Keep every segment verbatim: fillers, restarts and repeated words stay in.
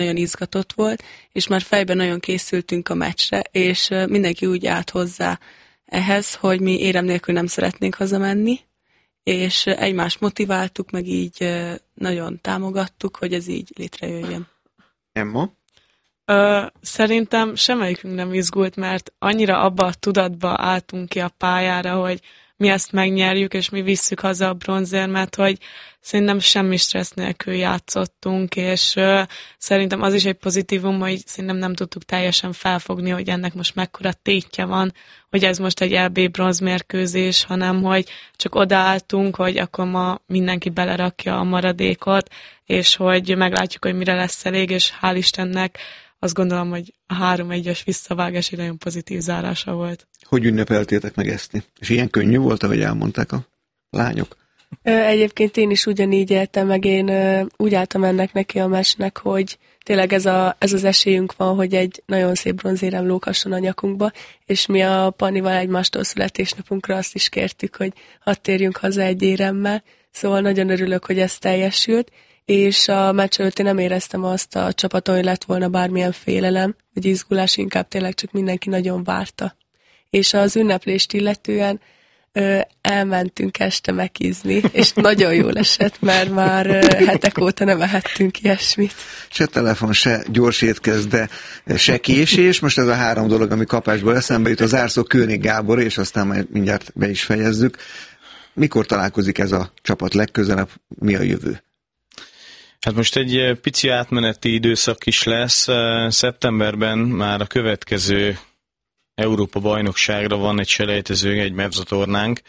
nagyon izgatott volt, és már fejben nagyon készültünk a meccsre, és mindenki úgy állt hozzá ehhez, hogy mi érem nélkül nem szeretnénk hazamenni, és egymást motiváltuk, meg így nagyon támogattuk, hogy ez így létrejöjjön. Emma? Ö, szerintem semmelyikünk nem izgult, mert annyira abba a tudatba álltunk ki a pályára, hogy mi ezt megnyerjük, és mi visszük haza a bronzérmet, hogy szerintem semmi stressz nélkül játszottunk, és ö, szerintem az is egy pozitívum, hogy szerintem nem tudtuk teljesen felfogni, hogy ennek most mekkora tétje van, hogy ez most egy é bé bronzmérkőzés, hanem hogy csak odaálltunk, hogy akkor ma mindenki belerakja a maradékot, és hogy meglátjuk, hogy mire lesz elég, és hál' Istennek azt gondolom, hogy a három egyes visszavágás egy nagyon pozitív zárása volt. Hogy ünnepeltétek meg ezt? És ilyen könnyű volt, ahogy elmondták a lányok? Egyébként én is ugyanígy éltem meg, én úgy álltam ennek neki a meccsnek, hogy tényleg ez, a, ez az esélyünk van, hogy egy nagyon szép bronzérem lóghasson a nyakunkba, és mi a Pannival egymástól születésnapunkra azt is kértük, hogy hadd térjünk haza egy éremmel, szóval nagyon örülök, hogy ez teljesült, és a meccs előtt én nem éreztem azt a csapaton, hogy lett volna bármilyen félelem, vagy izgulás, inkább tényleg csak mindenki nagyon várta. És az ünneplést illetően ö, elmentünk este megizni, és nagyon jól esett, mert már ö, hetek óta nem ehettünk ilyesmit. Se telefon, se gyors étkezd, de se késés. Most ez a három dolog, ami kapásból eszembe jut, az árszó König Gábor, és aztán majd mindjárt be is fejezzük. Mikor találkozik ez a csapat legközelebb? Mi a jövő? Hát most egy pici átmeneti időszak is lesz. Szeptemberben már a következő Európa-bajnokságra van egy selejtező, egy mevza tornánk.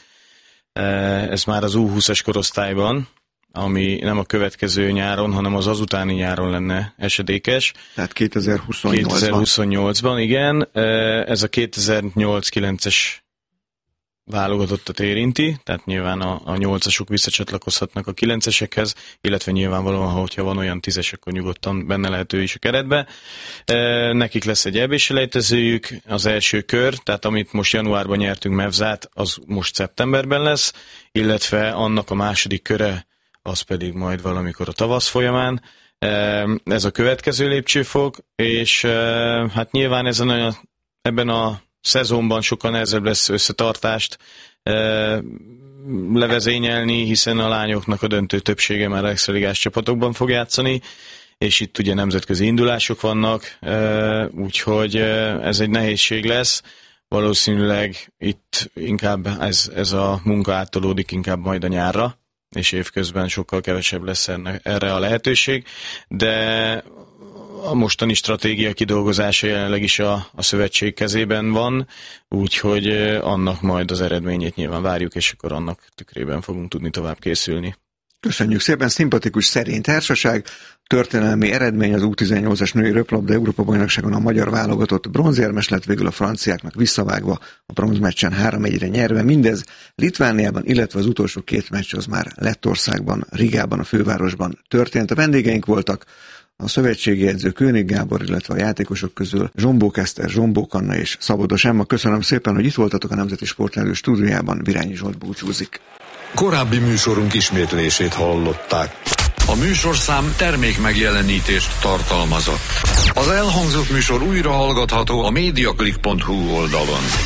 Ez már az U húszas korosztályban, ami nem a következő nyáron, hanem az azutáni nyáron lenne esedékes. Tehát kétezer-huszonnyolcban. kétezer-huszonnyolcban, igen. Ez a kétezer-nyolc-kilences válogatottat érinti, tehát nyilván a, a nyolcasok visszacsatlakozhatnak a kilencesekhez, illetve nyilvánvalóan, hogyha van olyan tízes, akkor nyugodtan benne lehet ő is a keretbe. E, nekik lesz egy é bé-selejtezőjük, az első kör, tehát amit most januárban nyertünk mevzát, az most szeptemberben lesz, illetve annak a második köre, az pedig majd valamikor a tavasz folyamán. E, ez a következő lépcsőfok, és e, hát nyilván ezen a, ebben a szezonban sokkal nehezebb lesz összetartást e, levezényelni, hiszen a lányoknak a döntő többsége már extraligás csapatokban fog játszani, és itt ugye nemzetközi indulások vannak, e, úgyhogy ez egy nehézség lesz. Valószínűleg itt inkább ez, ez a munka áttolódik inkább majd a nyárra, és évközben sokkal kevesebb lesz enne, erre a lehetőség, de a mostani stratégia kidolgozása jelenleg is a, a szövetség kezében van, úgyhogy annak majd az eredményét nyilván várjuk, és akkor annak tükrében fogunk tudni tovább készülni. Köszönjük szépen, szimpatikus, szerény társaság, történelmi eredmény az U tizennyolcas női röplabda Európa-bajnokságon a magyar válogatott bronzérmes lett, végül a franciáknak visszavágva a bronzmeccsen három egyre nyerve, mindez Litvániában, illetve az utolsó két meccs az már Lettországban, Rigában, a fővárosban történt. A vendégeink voltak a szövetségi edző König Gábor, illetve a játékosok közül Zsombók Eszter, Zsombók Anna és Szabodos Emma. Köszönöm szépen, hogy itt voltatok a Nemzeti Sportnevelő stúdiójában. Virányi Zsolt búcsúzik. Korábbi műsorunk ismétlését hallották. A műsorszám termék megjelenítést tartalmazott. Az elhangzott műsor újra hallgatható a mediaclick pont hu oldalon.